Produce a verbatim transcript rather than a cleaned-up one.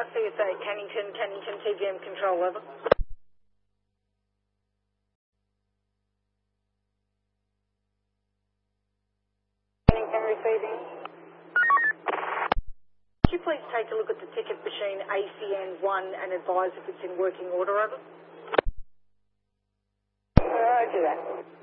C S A, Cannington, Cannington, T V M control, over. Cannington receiving. Could you please take a look at the ticket machine A C N one and advise if it's in working order, over? Roger that.